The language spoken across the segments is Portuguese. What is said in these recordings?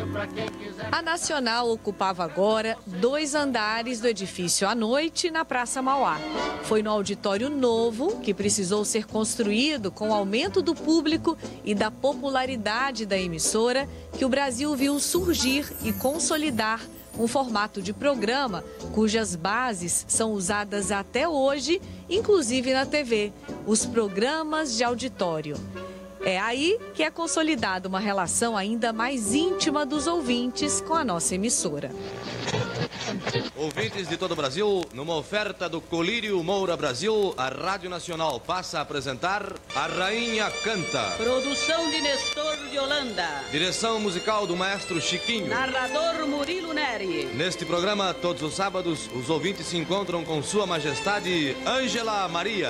A Nacional ocupava agora 2 andares do edifício à noite na Praça Mauá. Foi no auditório novo, que precisou ser construído com o aumento do público e da popularidade da emissora, que o Brasil viu surgir e consolidar um formato de programa cujas bases são usadas até hoje, inclusive na TV, os programas de auditório. É aí que é consolidada uma relação ainda mais íntima dos ouvintes com a nossa emissora. Ouvintes de todo o Brasil, numa oferta do Colírio Moura Brasil, a Rádio Nacional passa a apresentar A Rainha Canta. Produção de Nestor de Holanda. Direção musical do maestro Chiquinho. Narrador Murilo Neri. Neste programa, todos os sábados, os ouvintes se encontram com Sua Majestade Ângela Maria.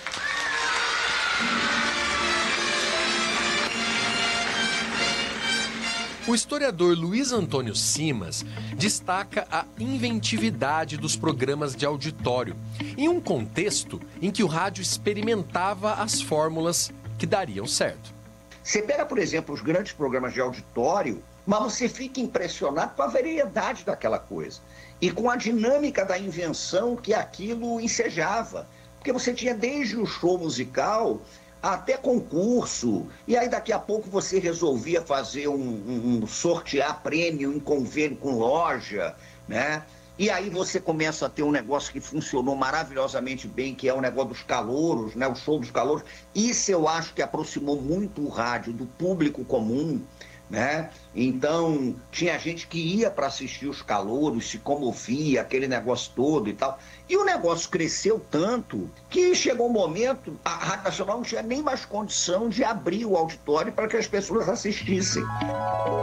O historiador Luiz Antônio Simas destaca a inventividade dos programas de auditório, em um contexto em que o rádio experimentava as fórmulas que dariam certo. Você pega, por exemplo, os grandes programas de auditório, mas você fica impressionado com a variedade daquela coisa e com a dinâmica da invenção que aquilo ensejava. Porque você tinha desde o show musical até concurso, e aí daqui a pouco você resolvia fazer sortear prêmio em convênio com loja, né? E aí você começa a ter um negócio que funcionou maravilhosamente bem, que é o negócio dos calouros, né? O show dos calouros. Isso eu acho que aproximou muito o rádio do público comum, né? Então, tinha gente que ia para assistir os calouros, se comovia, aquele negócio todo e tal. E o negócio cresceu tanto que chegou um momento, a Rádio Nacional não tinha nem mais condição de abrir o auditório para que as pessoas assistissem.